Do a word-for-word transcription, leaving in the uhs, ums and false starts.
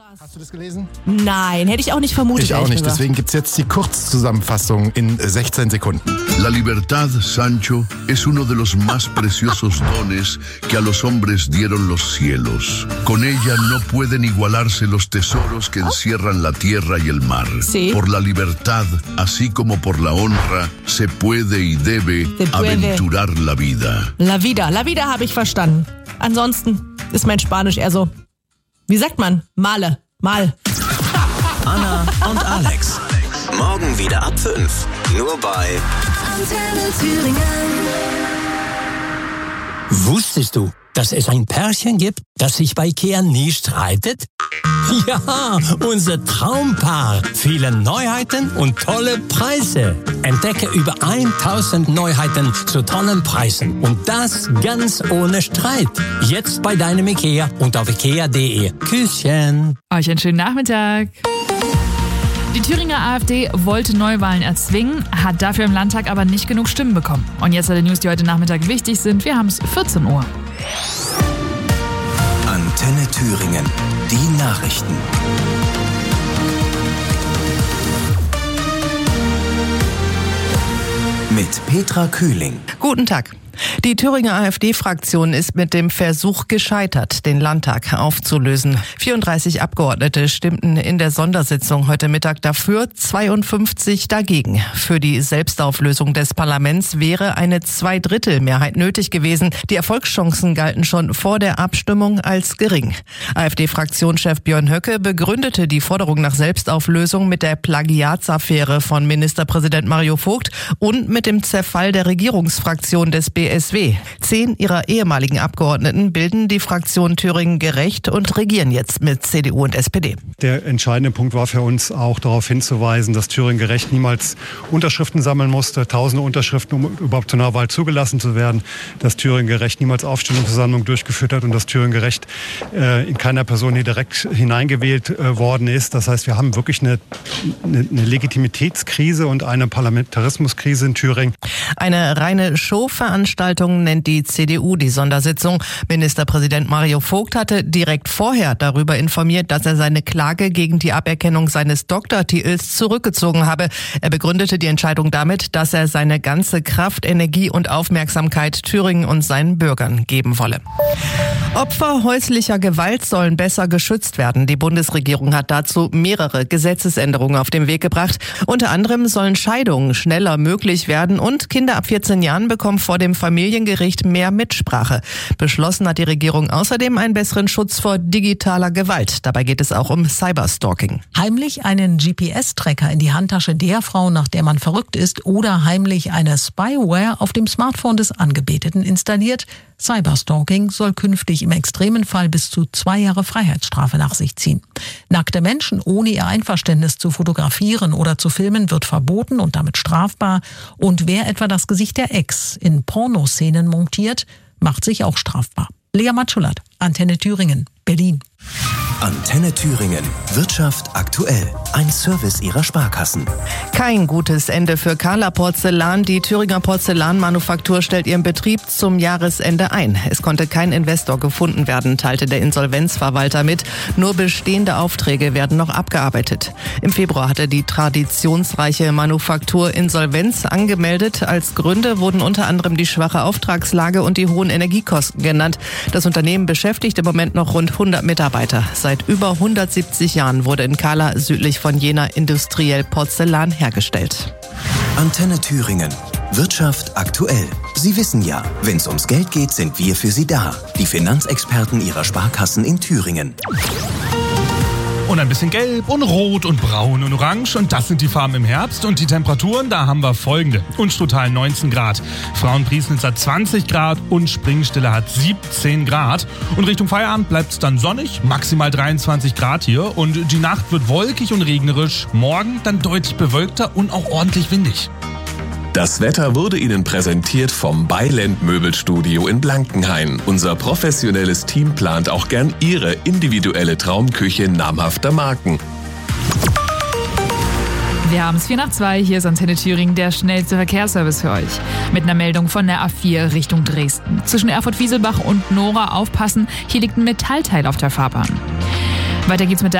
Hast du das gelesen? Nein, hätte ich auch nicht vermutet. Ich auch nicht, gesagt. deswegen gibt's jetzt die Kurzzusammenfassung in sechzehn Sekunden. La libertad, Sancho, es uno de los más preciosos dones que a los hombres dieron los cielos. Con ella no pueden igualarse los tesoros que encierran la tierra y el mar. Sí. Por la libertad, así como por la honra, se puede y debe Se puede. aventurar la vida. La vida, la vida habe ich verstanden. Ansonsten ist mein Spanisch eher so, wie sagt man, male, mal. Anna und Alex. Morgen wieder ab fünf. Nur bei Antenne Thüringen. Wusstest du, dass es ein Pärchen gibt, das sich bei Ikea nie streitet? Ja, unser Traumpaar. Viele Neuheiten und tolle Preise. Entdecke über tausend Neuheiten zu tollen Preisen. Und das ganz ohne Streit. Jetzt bei deinem Ikea und auf ikea punkt de. Küsschen. Euch einen schönen Nachmittag. Die Thüringer AfD wollte Neuwahlen erzwingen, hat dafür im Landtag aber nicht genug Stimmen bekommen. Und jetzt alle News, die heute Nachmittag wichtig sind. Wir haben es vierzehn Uhr. Antenne Thüringen. Die Nachrichten. Mit Petra Kühling. Guten Tag. Die Thüringer AfD-Fraktion ist mit dem Versuch gescheitert, den Landtag aufzulösen. vierunddreißig Abgeordnete stimmten in der Sondersitzung heute Mittag dafür, zweiundfünfzig dagegen. Für die Selbstauflösung des Parlaments wäre eine Zweidrittelmehrheit nötig gewesen. Die Erfolgschancen galten schon vor der Abstimmung als gering. AfD-Fraktionschef Björn Höcke begründete die Forderung nach Selbstauflösung mit der Plagiatsaffäre von Ministerpräsident Mario Vogt und mit dem Zerfall der Regierungsfraktion des B S W. Zehn ihrer ehemaligen Abgeordneten bilden die Fraktion Thüringen gerecht und regieren jetzt mit C D U und S P D. Der entscheidende Punkt war für uns auch darauf hinzuweisen, dass Thüringen gerecht niemals Unterschriften sammeln musste, tausende Unterschriften, um überhaupt zu einer Wahl zugelassen zu werden, dass Thüringen gerecht niemals Aufstellungsversammlungen durchgeführt hat und dass Thüringen gerecht äh, in keiner Person hier direkt hineingewählt äh, worden ist. Das heißt, wir haben wirklich eine, eine, eine Legitimitätskrise und eine Parlamentarismuskrise in Thüringen. Eine reine Showveranstaltung nennt die C D U die Sondersitzung. Ministerpräsident Mario Vogt hatte direkt vorher darüber informiert, dass er seine Klage gegen die Aberkennung seines Doktortitels zurückgezogen habe. Er begründete die Entscheidung damit, dass er seine ganze Kraft, Energie und Aufmerksamkeit Thüringen und seinen Bürgern geben wolle. Opfer häuslicher Gewalt sollen besser geschützt werden. Die Bundesregierung hat dazu mehrere Gesetzesänderungen auf den Weg gebracht. Unter anderem sollen Scheidungen schneller möglich werden und Kinder ab vierzehn Jahren bekommen vor dem Familiengericht mehr Mitsprache. Beschlossen hat die Regierung außerdem einen besseren Schutz vor digitaler Gewalt. Dabei geht es auch um Cyberstalking. Heimlich einen G P S-Tracker in die Handtasche der Frau, nach der man verrückt ist, oder heimlich eine Spyware auf dem Smartphone des Angebeteten installiert. Cyberstalking soll künftig im extremen Fall bis zu zwei Jahre Freiheitsstrafe nach sich ziehen. Nackte Menschen ohne ihr Einverständnis zu fotografieren oder zu filmen wird verboten und damit strafbar. Und wer etwa das Gesicht der Ex in Pornoszenen montiert, macht sich auch strafbar. Lea Matschulat, Antenne Thüringen, Berlin. Antenne Thüringen. Wirtschaft aktuell. Ein Service ihrer Sparkassen. Kein gutes Ende für Carla Porzellan. Die Thüringer Porzellanmanufaktur stellt ihren Betrieb zum Jahresende ein. Es konnte kein Investor gefunden werden, teilte der Insolvenzverwalter mit. Nur bestehende Aufträge werden noch abgearbeitet. Im Februar hatte die traditionsreiche Manufaktur Insolvenz angemeldet. Als Gründe wurden unter anderem die schwache Auftragslage und die hohen Energiekosten genannt. Das Unternehmen beschäftigt im Moment noch rund hundert Mitarbeiter. Seit über hundertsiebzig Jahren wurde in Carla südlich von Jena industriell Porzellan hergestellt. Antenne Thüringen. Wirtschaft aktuell. Sie wissen ja, wenn es ums Geld geht, sind wir für Sie da. Die Finanzexperten Ihrer Sparkassen in Thüringen. Und ein bisschen gelb und rot und braun und orange und das sind die Farben im Herbst und die Temperaturen, da haben wir folgende. Unstruttal neunzehn Grad, Frauenpriesnitz hat zwanzig Grad und Springstille hat siebzehn Grad. Und Richtung Feierabend bleibt es dann sonnig, maximal dreiundzwanzig Grad hier und die Nacht wird wolkig und regnerisch, morgen dann deutlich bewölkter und auch ordentlich windig. Das Wetter wurde Ihnen präsentiert vom Beiland Möbelstudio in Blankenhain. Unser professionelles Team plant auch gern Ihre individuelle Traumküche namhafter Marken. Wir haben es vier nach zwei. Hier ist Antenne Thüringen, der schnellste Verkehrsservice für euch. Mit einer Meldung von der A vier Richtung Dresden. Zwischen Erfurt-Wieselbach und Nora aufpassen, hier liegt ein Metallteil auf der Fahrbahn. Weiter geht's mit der